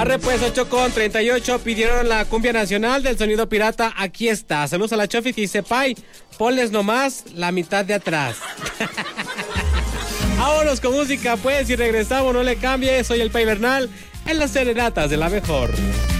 Arre pues, 8:38, pidieron la cumbia nacional del sonido pirata, aquí está. Saludos a la Chofi que dice, Pay, ponles nomás la mitad de atrás. Vámonos con música pues y regresamos, no le cambie, soy el Pay Bernal en las serenatas de la mejor.